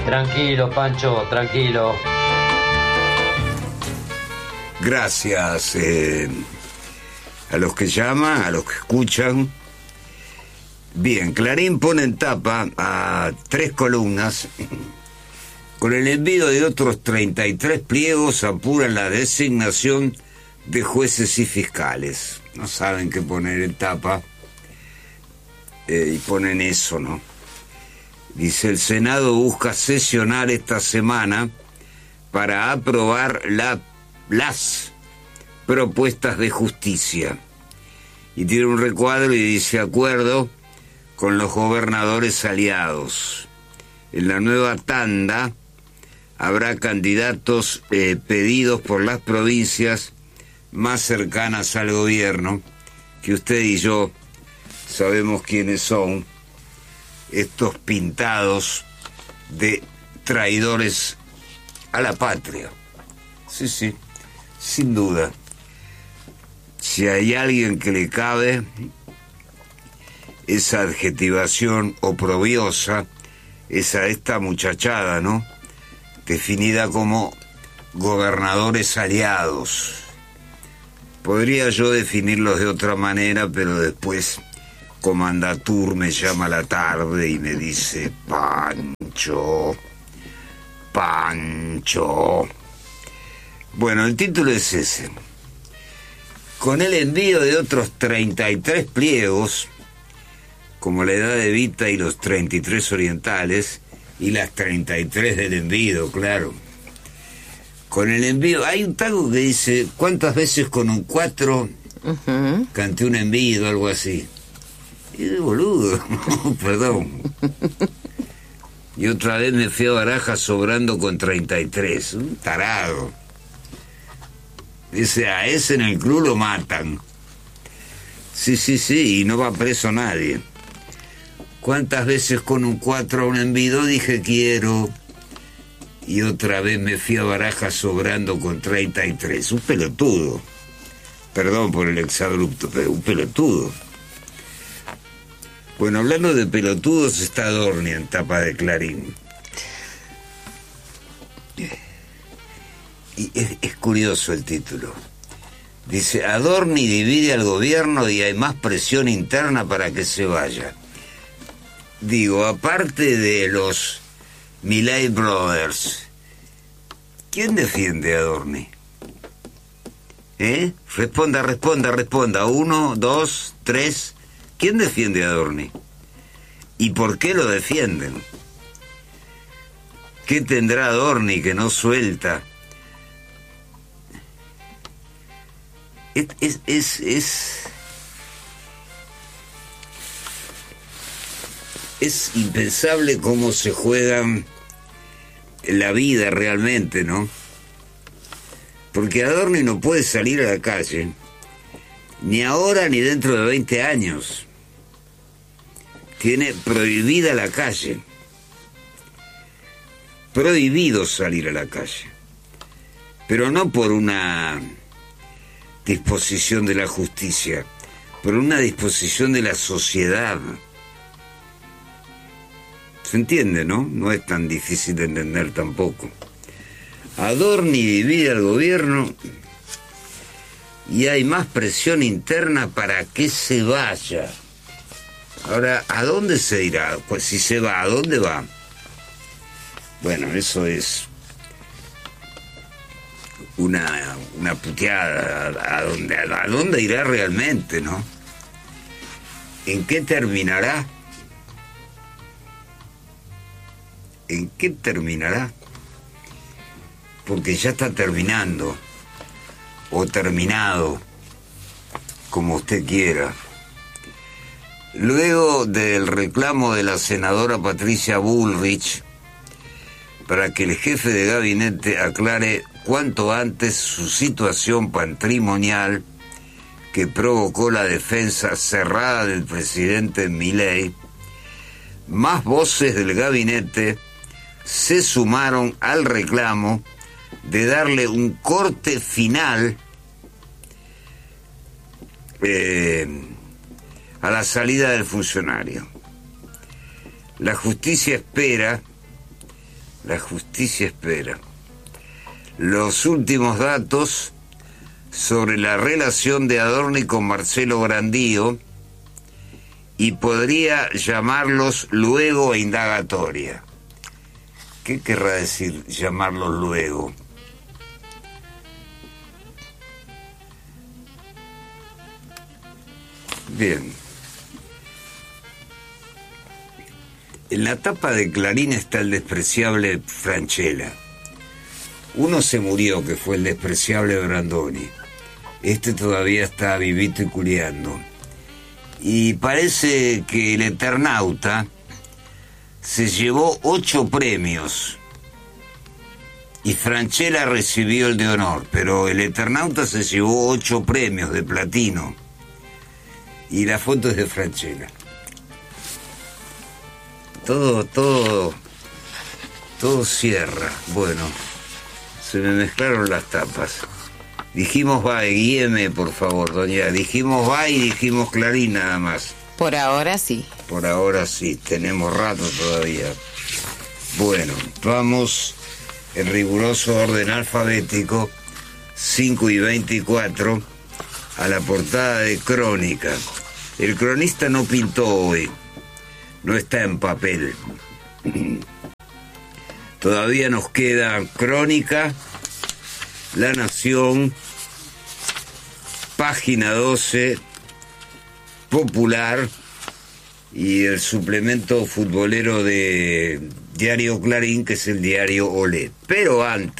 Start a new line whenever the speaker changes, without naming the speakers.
Tranquilo, Pancho, tranquilo.
Gracias a los que llaman, a los que escuchan. Bien, Clarín pone en tapa a 3 columnas. Con el envío de otros 33 pliegos apuran la designación de jueces y fiscales. No saben qué poner en tapa y ponen eso, ¿no? Dice, el Senado busca sesionar esta semana para aprobar las propuestas de justicia. Y tiene un recuadro y dice, acuerdo con los gobernadores aliados. En la nueva tanda habrá candidatos pedidos por las provincias más cercanas al gobierno, que usted y yo sabemos quiénes son, estos pintados de traidores a la patria. Sí, sí, sin duda. Si hay alguien que le cabe esa adjetivación oprobiosa, es a esta muchachada, ¿no?, definida como gobernadores aliados. Podría yo definirlos de otra manera, pero después Comandatur me llama a la tarde y me dice, Pancho. Bueno, el título es ese. Con el envío de otros 33 pliegos, como la edad de Vita y los 33 orientales, y las 33 del envío, claro. Con el envío, hay un tango que dice, ¿cuántas veces con un 4 canté un envío, algo así? Y de boludo, perdón. Y otra vez me fui a Barajas sobrando con 33, un tarado. Dice, a ese en el club lo matan. Sí, y no va preso nadie. ¿Cuántas veces con un 4 a un envido dije quiero? Y otra vez me fui a Barajas sobrando con 33. Un pelotudo. Perdón por el exabrupto, pero un pelotudo. Bueno, hablando de pelotudos, está Adorni en tapa de Clarín. Y es curioso el título. Dice, Adorni divide al gobierno y hay más presión interna para que se vaya. Digo, aparte de los Milei Brothers, ¿quién defiende a Adorni? Responda. 1, 2, 3. ¿Quién defiende a Adorni? ¿Y por qué lo defienden? ¿Qué tendrá Adorni que no suelta? Es impensable cómo se juegan la vida realmente, ¿no? Porque Adorni no puede salir a la calle, ni ahora ni dentro de 20 años. Tiene prohibida la calle. Prohibido salir a la calle. Pero no por una disposición de la justicia, por una disposición de la sociedad. ¿Se entiende, no? No es tan difícil de entender tampoco. Adorni divide al gobierno y hay más presión interna para que se vaya. Ahora, ¿a dónde se irá? Pues si se va, ¿a dónde va? Bueno, eso es una puteada. ¿A dónde irá realmente, no? ¿En qué terminará? ¿En qué terminará? Porque ya está terminando, o terminado, como usted quiera. Luego del reclamo de la senadora Patricia Bullrich para que el jefe de gabinete aclare cuanto antes su situación patrimonial que provocó la defensa cerrada del presidente Milei, más voces del gabinete se sumaron al reclamo de darle un corte final a la salida del funcionario. La justicia espera La justicia espera. Los últimos datos sobre la relación de Adorni con Marcelo Grandío, y podría llamarlos luego a indagatoria. ¿Qué querrá decir llamarlos luego? Bien. En la tapa de Clarín está el despreciable Francella. Uno se murió, que fue el despreciable Brandoni. Este todavía está vivito y culeando. Y parece que el Eternauta se llevó 8 premios. Y Francella recibió el de honor, pero el Eternauta se llevó 8 premios de platino. Y la foto es de Francella. Todo cierra. Bueno, se me mezclaron las tapas. Dijimos va, guíeme por favor, doña. Dijimos va y dijimos Clarín nada más.
Por ahora sí.
Por ahora sí, tenemos rato todavía. Bueno, vamos en riguroso orden alfabético, 5 y 24, a la portada de Crónica. El cronista no pintó hoy, no está en papel. Todavía nos queda Crónica, La Nación, Página 12, Popular y el suplemento futbolero de Diario Clarín, que es el diario Olé. Pero antes